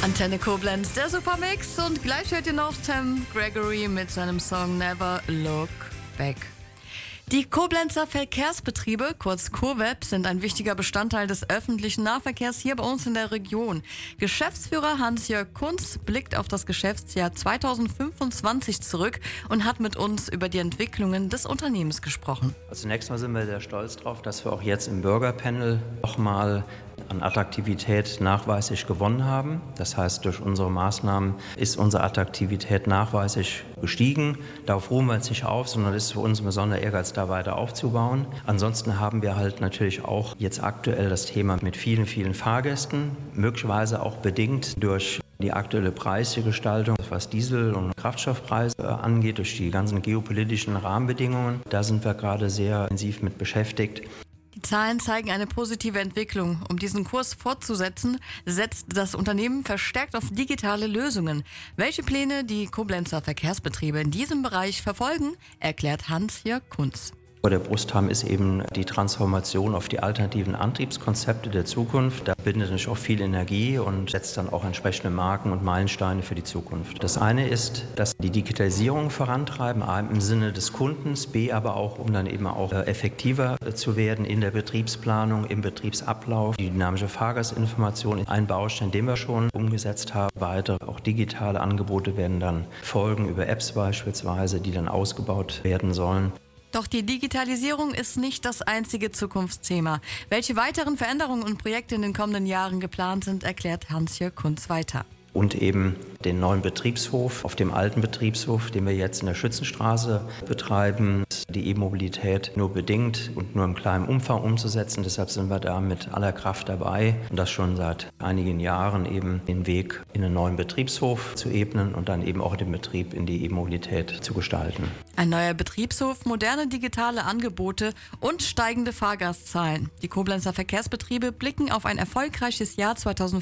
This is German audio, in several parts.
Antenne Koblenz, der Supermix, und gleich hört ihr noch Tim Gregory mit seinem Song Never Look Back. Die Koblenzer Verkehrsbetriebe, kurz KOWEB, sind ein wichtiger Bestandteil des öffentlichen Nahverkehrs hier bei uns in der Region. Geschäftsführer Hans-Jörg Kunz blickt auf das Geschäftsjahr 2025 zurück und hat mit uns über die Entwicklungen des Unternehmens gesprochen. Zunächst mal sind wir sehr stolz darauf, dass wir auch jetzt im Bürgerpanel nochmal an Attraktivität nachweislich gewonnen haben. Das heißt, durch unsere Maßnahmen ist unsere Attraktivität nachweislich gestiegen. Darauf ruhen wir jetzt nicht auf, sondern es ist für uns ein besonderer Ehrgeiz, da weiter aufzubauen. Ansonsten haben wir halt natürlich auch jetzt aktuell das Thema mit vielen, vielen Fahrgästen, möglicherweise auch bedingt durch die aktuelle Preisgestaltung, was Diesel- und Kraftstoffpreise angeht, durch die ganzen geopolitischen Rahmenbedingungen. Da sind wir gerade sehr intensiv mit beschäftigt. Die Zahlen zeigen eine positive Entwicklung. Um diesen Kurs fortzusetzen, setzt das Unternehmen verstärkt auf digitale Lösungen. Welche Pläne die Koblenzer Verkehrsbetriebe in diesem Bereich verfolgen, erklärt Hans-Jörg Kunz. Vor der Brust haben ist eben die Transformation auf die alternativen Antriebskonzepte der Zukunft. Da bindet natürlich auch viel Energie und setzt dann auch entsprechende Marken und Meilensteine für die Zukunft. Das eine ist, dass die Digitalisierung vorantreiben, A im Sinne des Kundens, B aber auch, um dann eben auch effektiver zu werden in der Betriebsplanung, im Betriebsablauf. Die dynamische Fahrgastinformation, ein Baustein, den wir schon umgesetzt haben. Weitere, auch digitale Angebote werden dann folgen, über Apps beispielsweise, die dann ausgebaut werden sollen. Doch die Digitalisierung ist nicht das einzige Zukunftsthema. Welche weiteren Veränderungen und Projekte in den kommenden Jahren geplant sind, erklärt Hans-Jörg Kunz weiter. Und eben den neuen Betriebshof auf dem alten Betriebshof, den wir jetzt in der Schützenstraße betreiben, die E-Mobilität nur bedingt und nur im kleinen Umfang umzusetzen. Deshalb sind wir da mit aller Kraft dabei und das schon seit einigen Jahren eben den Weg in einen neuen Betriebshof zu ebnen und dann eben auch den Betrieb in die E-Mobilität zu gestalten. Ein neuer Betriebshof, moderne digitale Angebote und steigende Fahrgastzahlen. Die Koblenzer Verkehrsbetriebe blicken auf ein erfolgreiches Jahr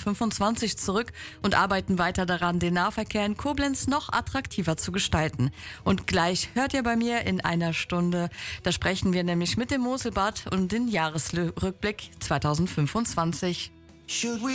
2025 zurück und arbeiten weiter daran, den Nahverkehr in Koblenz noch attraktiver zu gestalten. Und gleich hört ihr bei mir in einer Stunde, da sprechen wir nämlich mit dem Moselbad und den Jahresrückblick 2025.